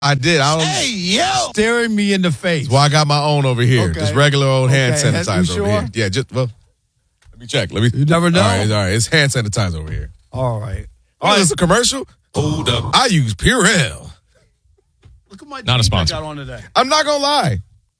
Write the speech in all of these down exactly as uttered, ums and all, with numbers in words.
I did. I don't. Hey, yo. Staring me in the face. Well, I got my own over here. Okay. Just regular old hand Okay. sanitizer You sure? over here. Yeah, just, well, let me check. Let me. You never know. All right, all right. It's hand sanitizer over here. All right. Oh, All right. is this a commercial? Hold up. I use Purell. Look at my Not a jeans sponsor. I got on today. I'm not going to lie.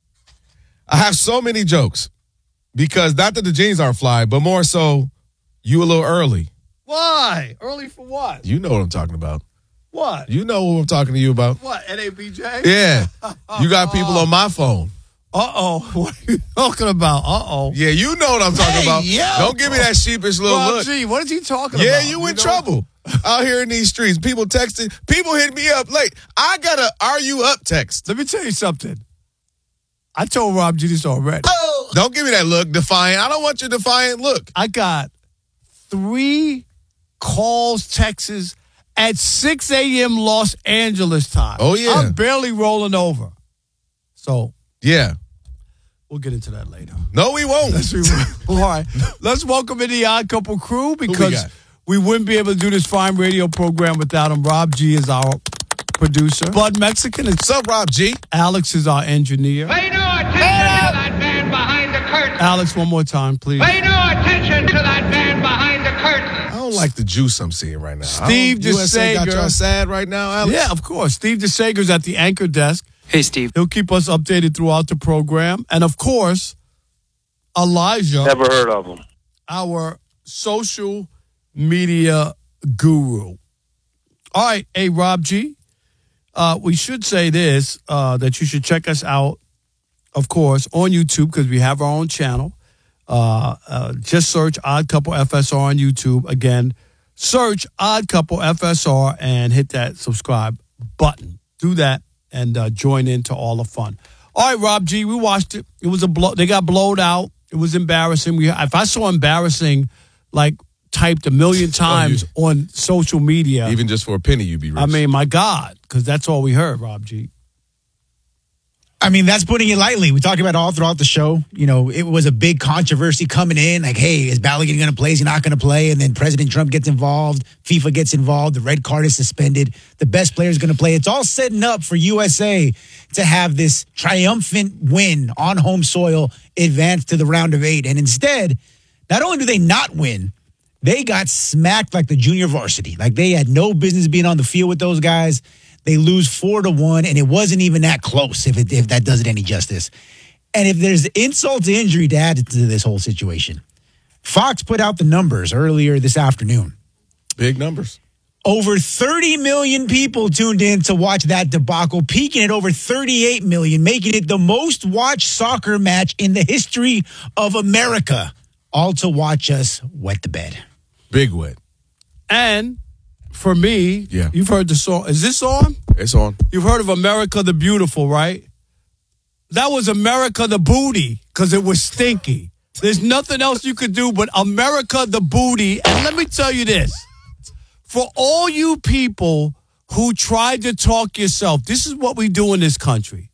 I have so many jokes because not that the jeans aren't fly, but more so you a little early. Why? Early for what? You know what I'm talking about. What? You know what I'm talking to you about. What? N A B J? Yeah. You got people on my phone. Uh-oh. What are you talking about? Uh-oh. Yeah, you know what I'm talking Hey, about. yo. Don't give me that sheepish little Rob look. G, what is he talking Yeah, about? you in know? trouble out here in these streets. People texting. People hit me up late. I got a "Are you up?" text. Let me tell you something. I told Rob G this already. Don't give me that look, defiant. I don't want your defiant look. I got three calls, texts at six a.m. Los Angeles time. Oh, yeah. I'm barely rolling over. So Yeah. we'll get into that later. No, we won't. Let's re- All right. Let's welcome in the Odd Couple crew because got? we wouldn't be able to do this fine radio program without him. Rob G is our producer. Bud Mexican and What's up, Rob G? Alex is our engineer. Pay no attention to that man behind the curtain. Alex, one more time, please. Pay no attention to that man behind the curtain. I don't like the juice I'm seeing right now. I Steve don't- U S A got DeSager. y'all sad right now, Alex? Yeah, of course. Steve DeSager's at the anchor desk. Hey, Steve. He'll keep us updated throughout the program. And, of course, Elijah, Never heard of him. our social media guru. All right, hey, Rob G, uh, we should say this, uh, that you should check us out, of course, on YouTube because we have our own channel. Uh, uh, just search Odd Couple F S R on YouTube. Again, search Odd Couple F S R and hit that subscribe button. Do that and uh, join into all the fun. All right, Rob G, we watched it. It was a blow. They got blowed out. It was embarrassing. We, if I saw embarrassing, like typed a million times Oh, on social media, Even just for a penny, you'd be rich. I mean, my God, because that's all we heard, Rob G. I mean, that's putting it lightly. We talked about it all throughout the show. You know, it was a big controversy coming in. Like, hey, is Balogun going to play? Is he not going to play? And then President Trump gets involved. FIFA gets involved. The red card is suspended. The best player is going to play. It's all setting up for U S A to have this triumphant win on home soil, advance to the round of eight. And instead, not only do they not win, they got smacked like the junior varsity. Like they had no business being on the field with those guys. They lose four to one, and it wasn't even that close, if it, if that does it any justice. And if there's insult to injury to add to this whole situation, Fox put out the numbers earlier this afternoon. Big numbers. Over thirty million people tuned in to watch that debacle, peaking at over thirty-eight million, making it the most watched soccer match in the history of America, all to watch us wet the bed. Big wet. And for me, Yeah. you've heard the song. Is this on? It's on. You've heard of America the Beautiful, right? That was America the Booty because it was stinky. There's nothing else you could do but America the Booty. And let me tell you this. For all you people who tried to talk yourself, this is what we do in this country.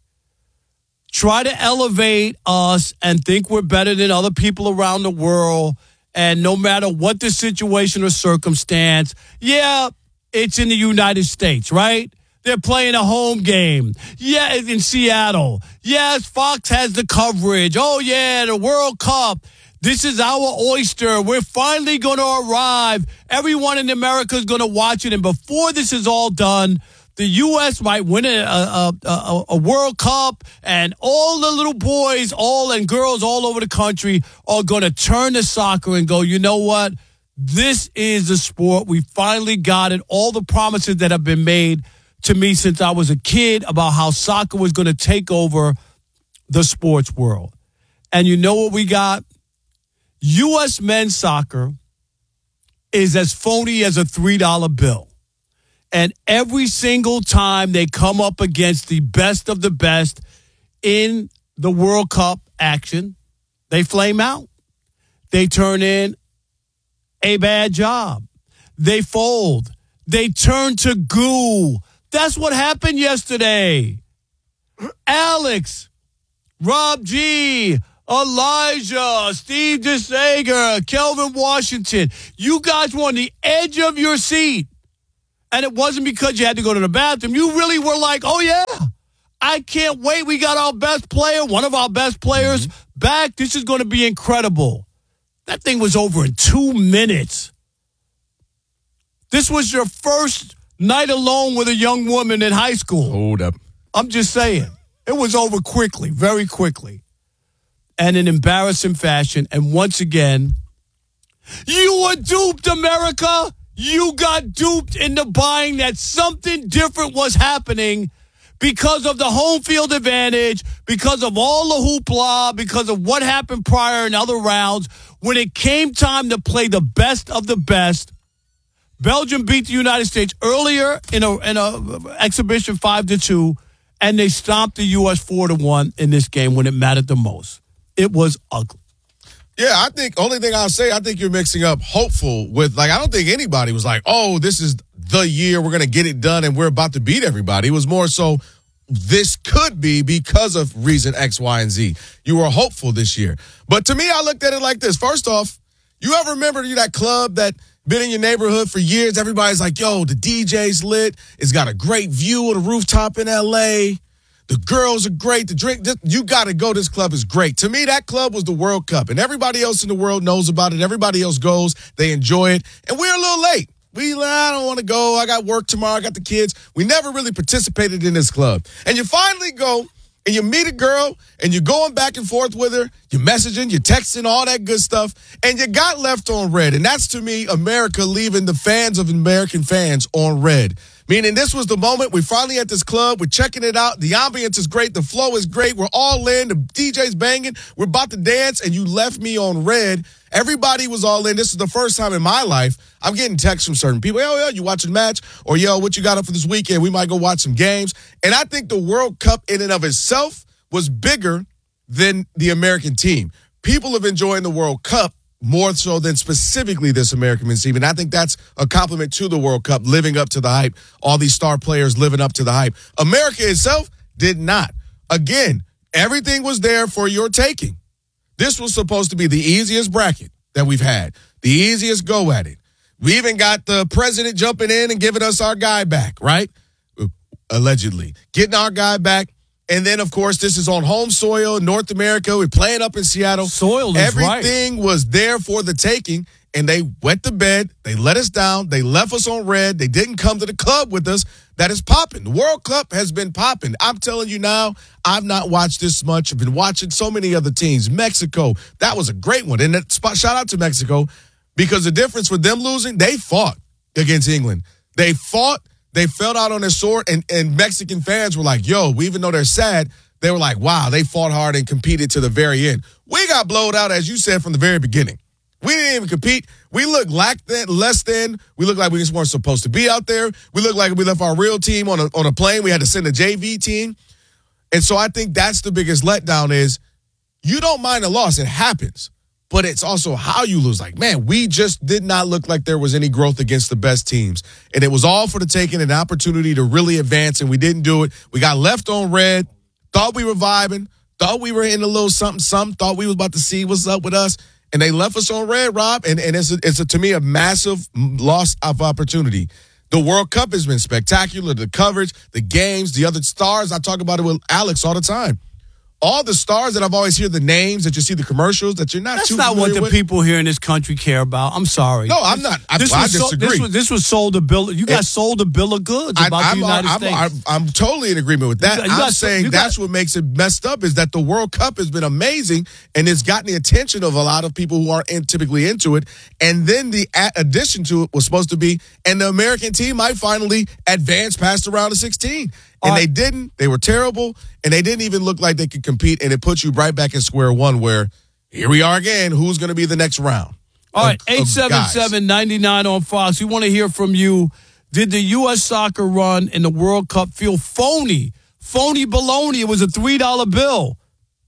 Try to elevate us and think we're better than other people around the world. And no matter what the situation or circumstance, yeah, it's in the United States, right? They're playing a home game. Yeah, it's in Seattle. Yes, Fox has the coverage. Oh, yeah, the World Cup. This is our oyster. We're finally going to arrive. Everyone in America is going to watch it. And before this is all done, the U S might win a, a, a, a World Cup, and all the little boys, all and girls all over the country are going to turn to soccer and go, you know what? This is the sport. We finally got it. All the promises that have been made to me since I was a kid about how soccer was going to take over the sports world. And you know what we got? U S men's soccer is as phony as a three dollar bill. And every single time they come up against the best of the best in the World Cup action, they flame out. They turn in a bad job. They fold. They turn to goo. That's what happened yesterday. Alex, Rob G, Elijah, Steve DeSager, Kelvin Washington, you guys were on the edge of your seat. And it wasn't because you had to go to the bathroom. You really were like, oh, yeah, I can't wait. We got our best player, one of our best players mm-hmm. back. This is going to be incredible. That thing was over in two minutes. This was your first night alone with a young woman in high school. Hold up. I'm just saying. It was over quickly, very quickly. And in embarrassing fashion. And once again, you were duped, America. You got duped into buying that something different was happening because of the home field advantage, because of all the hoopla, because of what happened prior in other rounds. When it came time to play the best of the best, Belgium beat the United States earlier in a in a exhibition five to two, and they stomped the U S four to one in this game when it mattered the most. It was ugly. Yeah, I think only thing I'll say, I think you're mixing up hopeful with, like, I don't think anybody was like, oh, this is the year we're going to get it done and we're about to beat everybody. It was more so this could be because of reason X, Y, and Z. You were hopeful this year. But to me, I looked at it like this. First off, you ever remember that club that been in your neighborhood for years? Everybody's like, yo, the D J's lit. It's got a great view of the rooftop in L A. The girls are great. The drink, you got to go. This club is great. To me, that club was the World Cup, and everybody else in the world knows about it. Everybody else goes. They enjoy it, and we're a little late. We, I don't want to go. I got work tomorrow. I got the kids. We never really participated in this club. And you finally go, and you meet a girl, and you're going back and forth with her. You're messaging, you're texting, all that good stuff, and you got left on red. And that's, to me, America leaving the fans of American fans on red. Meaning this was the moment. We're finally at this club. We're checking it out. The ambience is great. The flow is great. We're all in. The D J's banging. We're about to dance, and you left me on red. Everybody was all in. This is the first time in my life I'm getting texts from certain people. Yo, yo, you watching a match? Or, yo, what you got up for this weekend? We might go watch some games. And I think the World Cup in and of itself was bigger than the American team. People have enjoyed the World Cup more so than specifically this American men's team. And I think that's a compliment to the World Cup, living up to the hype, all these star players living up to the hype. America itself did not. Again, everything was there for your taking. This was supposed to be the easiest bracket that we've had, the easiest go at it. We even got the president jumping in and giving us our guy back, right? Allegedly. Getting our guy back. And then, of course, this is on home soil, North America. We're playing up in Seattle. Soil is Everything right. was there for the taking, and they went to bed. They let us down. They left us on red. They didn't come to the club with us. That is popping. The World Cup has been popping. I'm telling you now, I've not watched this much. I've been watching so many other teams. Mexico, that was a great one. And that spot, shout out to Mexico, because the difference with them losing, they fought against England. They fought. They fell out on their sword, and, and Mexican fans were like, yo, even though they're sad, they were like, wow, they fought hard and competed to the very end. We got blowed out, as you said, from the very beginning. We didn't even compete. We looked lack than, less than. We looked like we just weren't supposed to be out there. We looked like we left our real team on a, on a plane. We had to send a J V team. And so I think that's the biggest letdown is you don't mind a loss. It happens. But it's also how you lose. Like, man, we just did not look like there was any growth against the best teams. And it was all for the taking, an opportunity to really advance, and we didn't do it. We got left on red, thought we were vibing, thought we were in a little something, something, thought we was about to see what's up with us, and they left us on red, Rob, and, and it's, a, it's a, to me, a massive loss of opportunity. The World Cup has been spectacular, the coverage, the games, the other stars. I talk about it with Alex all the time. All the stars that I've always hear the names, that you see the commercials, that you're not That's too not what the with. people here in this country care about. I'm sorry. No, I'm not. I, this I was disagree. So, this, was, this was sold a bill. You got it, sold a bill of goods about I, I'm, the United I'm, States. I'm, I'm totally in agreement with that. You got, you I'm got, saying got, that's what makes it messed up is that the World Cup has been amazing and it's gotten the attention of a lot of people who aren't in, typically into it. And then the addition to it was supposed to be, and the American team might finally advance past the round of sixteen. And right. they didn't. They were terrible. And they didn't even look like they could compete. And it puts you right back in square one where here we are again. Who's going to be the next round? All right, eight seven seven, nine nine on Fox. We want to hear from you. Did the U S soccer run in the World Cup feel phony? Phony baloney. It was a three dollar bill.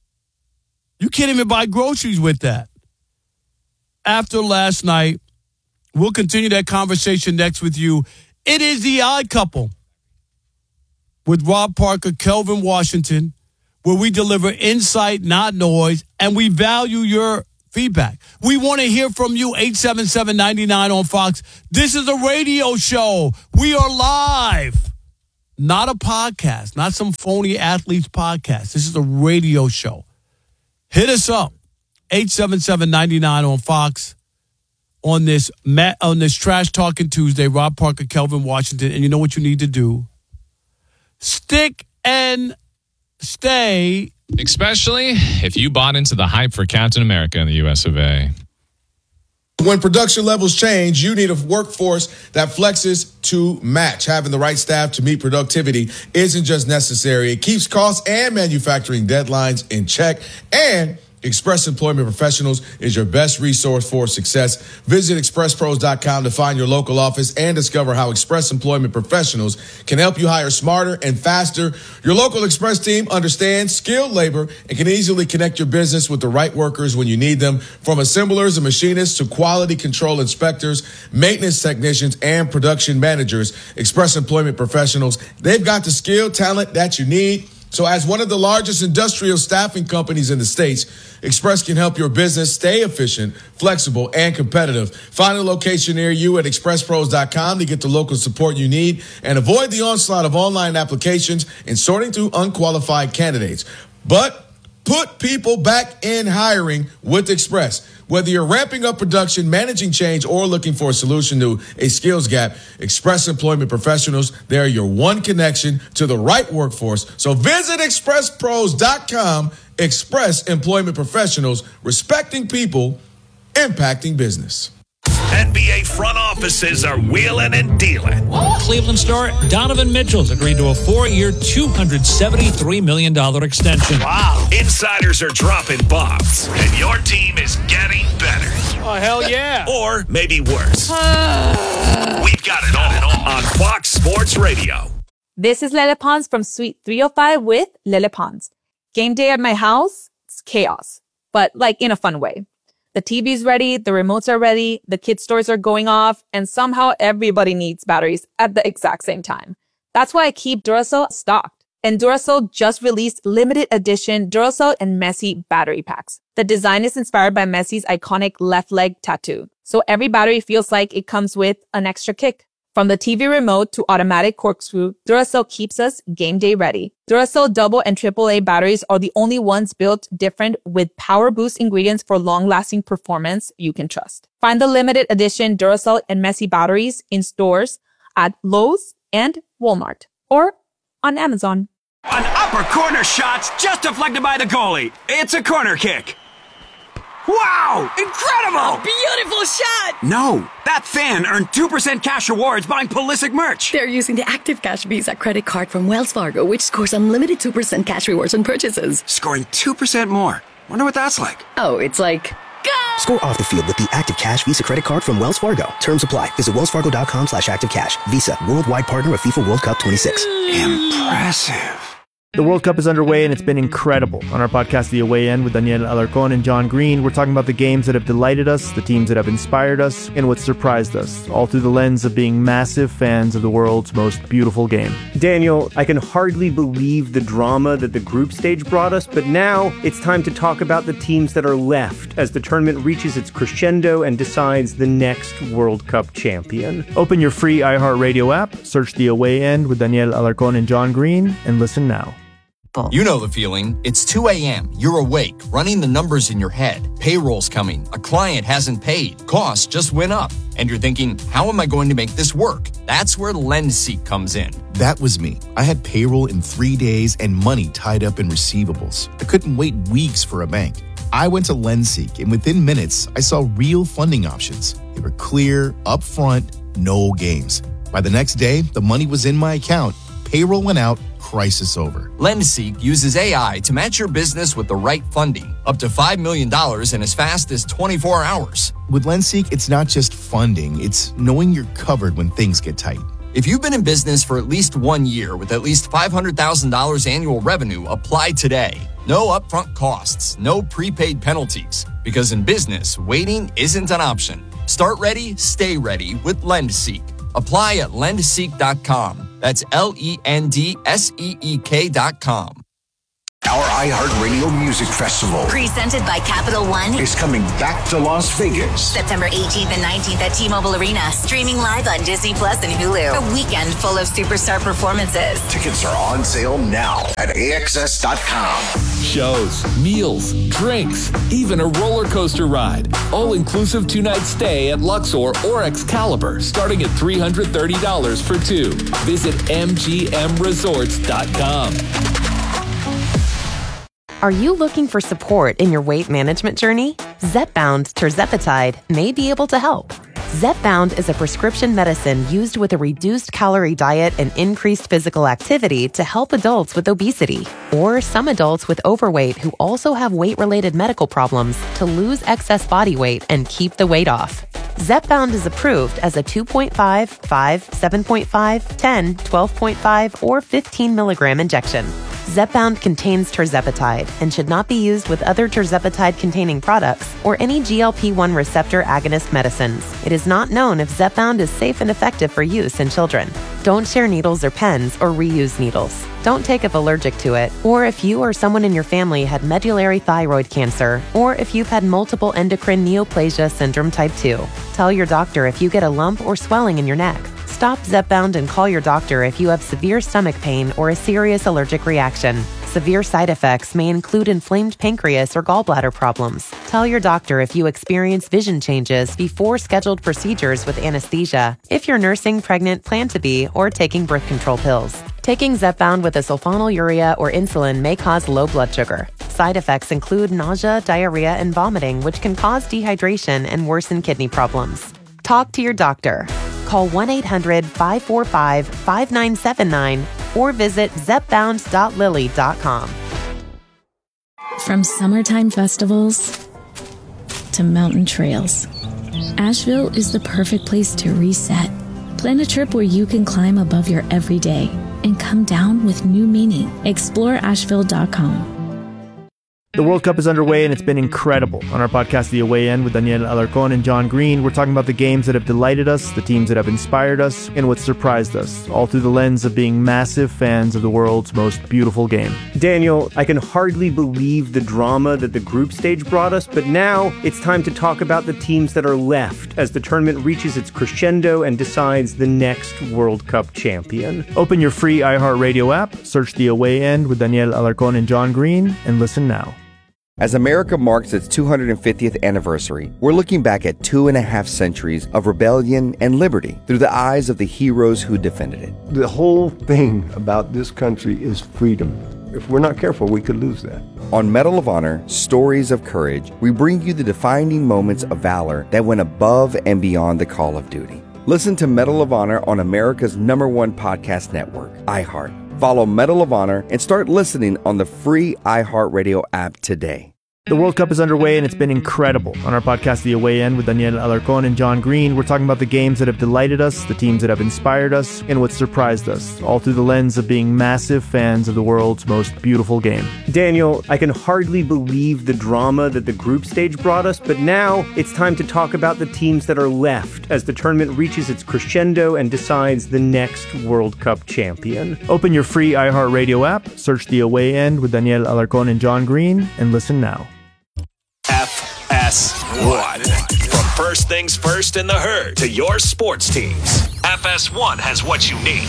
You can't even buy groceries with that. After last night, we'll continue that conversation next with you. It is the Odd Couple with Rob Parker, Kelvin Washington, where we deliver insight, not noise, and we value your Feedback. We want to hear from you. eight seven seven, nine nine on Fox. This is a radio show. We are live. Not a podcast. Not some phony athletes podcast. This is a radio show. Hit us up. eight seven seven, nine nine on Fox. On this on this Trash Talking Tuesday, Rob Parker, Kelvin Washington. And you know what you need to do? Stick and stay. Especially if you bought into the hype for Captain America in the U S of A. When production levels change, you need a workforce that flexes to match. Having the right staff to meet productivity isn't just necessary. It keeps costs and manufacturing deadlines in check. And Express Employment Professionals is your best resource for success. Visit express pros dot com to find your local office and discover how Express Employment Professionals can help you hire smarter and faster. Your local Express team understands skilled labor and can easily connect your business with the right workers when you need them. From assemblers and machinists to quality control inspectors, maintenance technicians, and production managers, Express Employment Professionals, they've got the skilled talent that you need. So as one of the largest industrial staffing companies in the States, Express can help your business stay efficient, flexible, and competitive. Find a location near you at express pros dot com to get the local support you need and avoid the onslaught of online applications and sorting through unqualified candidates. But put people back in hiring with Express. Whether you're ramping up production, managing change, or looking for a solution to a skills gap, Express Employment Professionals, they're your one connection to the right workforce. So visit express pros dot com. Express Employment Professionals, respecting people, impacting business. N B A front offices are wheeling and dealing. Cleveland star Donovan Mitchell's agreed to a four-year, two hundred seventy-three million dollars extension. Wow. Insiders are dropping bombs, and your team is getting better. Oh, hell yeah. Or maybe worse. We've got it all on Fox Sports Radio. This is Lele Pons from Suite three oh five with Lele Pons. Game day at my house, it's chaos, but like in a fun way. The T V's ready, the remotes are ready, the kids' stores are going off, and somehow everybody needs batteries at the exact same time. That's why I keep Duracell stocked. And Duracell just released limited edition Duracell and Messi battery packs. The design is inspired by Messi's iconic left leg tattoo. So every battery feels like it comes with an extra kick. From the T V remote to automatic corkscrew, Duracell keeps us game day ready. Duracell double and triple A batteries are the only ones built different with power boost ingredients for long-lasting performance you can trust. Find the limited edition Duracell and Messi batteries in stores at Lowe's and Walmart or on Amazon. An upper corner shot's just deflected by the goalie. It's a corner kick. Wow! Incredible! Beautiful shot! No, that fan earned two percent cash rewards buying Pulisic merch. They're using the Active Cash Visa credit card from Wells Fargo, which scores unlimited two percent cash rewards on purchases. Scoring two percent more. Wonder what that's like. Oh, it's like... Go! Score off the field with the Active Cash Visa credit card from Wells Fargo. Terms apply. Visit wellsfargo.com slash active cash. Visa, worldwide partner of FIFA World Cup twenty-six. Impressive. The World Cup is underway, and it's been incredible. On our podcast, The Away End, with Daniel Alarcón and John Green, we're talking about the games that have delighted us, the teams that have inspired us, and what surprised us, all through the lens of being massive fans of the world's most beautiful game. Daniel, I can hardly believe the drama that the group stage brought us, but now it's time to talk about the teams that are left as the tournament reaches its crescendo and decides the next World Cup champion. Open your free iHeartRadio app, search The Away End with Daniel Alarcón and John Green, and listen now. You know the feeling. It's two a.m. You're awake, running the numbers in your head. Payroll's coming. A client hasn't paid. Costs just went up. And you're thinking, how am I going to make this work? That's where LendSeek comes in. That was me. I had payroll in three days and money tied up in receivables. I couldn't wait weeks for a bank. I went to LendSeek, and within minutes, I saw real funding options. They were clear, upfront, no games. By the next day, the money was in my account. Payroll went out. Crisis over. LendSeek uses A I to match your business with the right funding, up to five million dollars in as fast as twenty-four hours. With LendSeek, it's not just funding, it's knowing you're covered when things get tight. If you've been in business for at least one year with at least five hundred thousand dollars annual revenue, apply today. No upfront costs, no prepaid penalties, because in business, waiting isn't an option. Start ready, stay ready with LendSeek. Apply at lend seek dot com. That's L E N D S E E K dot com. Our iHeartRadio Music Festival presented by Capital One is coming back to Las Vegas. September eighteenth and nineteenth at T-Mobile Arena. Streaming live on Disney Plus and Hulu. A weekend full of superstar performances. Tickets are on sale now at A X S dot com. Shows, meals, drinks, even a roller coaster ride. All-inclusive two-night stay at Luxor or Excalibur, starting at three hundred thirty dollars for two. Visit M G M resorts dot com. Are you looking for support in your weight management journey? Zepbound tirzepatide may be able to help. Zepbound is a prescription medicine used with a reduced calorie diet and increased physical activity to help adults with obesity or some adults with overweight who also have weight-related medical problems to lose excess body weight and keep the weight off. Zepbound is approved as a two point five, five, seven point five, ten, twelve point five, or fifteen milligram injection. Zepbound contains tirzepatide and should not be used with other tirzepatide-containing products or any G L P one receptor agonist medicines. It is not known if Zepbound is safe and effective for use in children. Don't share needles or pens or reuse needles. Don't take if allergic to it, or if you or someone in your family had medullary thyroid cancer, or if you've had multiple endocrine neoplasia syndrome type two. Tell your doctor if you get a lump or swelling in your neck. Stop Zepbound and call your doctor if you have severe stomach pain or a serious allergic reaction. Severe side effects may include inflamed pancreas or gallbladder problems. Tell your doctor if you experience vision changes before scheduled procedures with anesthesia, if you're nursing, pregnant, plan to be, or taking birth control pills. Taking Zepbound with a sulfonylurea or insulin may cause low blood sugar. Side effects include nausea, diarrhea, and vomiting, which can cause dehydration and worsen kidney problems. Talk to your doctor. Call one eight hundred, five four five, five nine seven nine or visit zepbound dot lilly dot com. From summertime festivals to mountain trails, Asheville is the perfect place to reset. Plan a trip where you can climb above your everyday and come down with new meaning. Explore asheville dot com. The World Cup is underway, and it's been incredible. On our podcast, The Away End, with Daniel Alarcón and John Green, we're talking about the games that have delighted us, the teams that have inspired us, and what surprised us, all through the lens of being massive fans of the world's most beautiful game. Daniel, I can hardly believe the drama that the group stage brought us, but now it's time to talk about the teams that are left as the tournament reaches its crescendo and decides the next World Cup champion. Open your free iHeartRadio app, search The Away End with Daniel Alarcón and John Green, and listen now. As America marks its two hundred fiftieth anniversary, we're looking back at two and a half centuries of rebellion and liberty through the eyes of the heroes who defended it. The whole thing about this country is freedom. If we're not careful, we could lose that. On Medal of Honor, Stories of Courage, we bring you the defining moments of valor that went above and beyond the call of duty. Listen to Medal of Honor on America's number one podcast network, iHeart. Follow Medal of Honor and start listening on the free iHeartRadio app today. The World Cup is underway, and it's been incredible. On our podcast, The Away End, with Daniel Alarcón and John Green, we're talking about the games that have delighted us, the teams that have inspired us, and what surprised us, all through the lens of being massive fans of the world's most beautiful game. Daniel, I can hardly believe the drama that the group stage brought us, but now it's time to talk about the teams that are left as the tournament reaches its crescendo and decides the next World Cup champion. Open your free iHeartRadio app, search The Away End with Daniel Alarcón and John Green, and listen now. F S one. From first things first in the herd to your sports teams, F S one has what you need.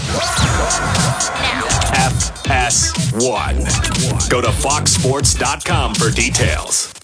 F S one. Go to fox sports dot com for details.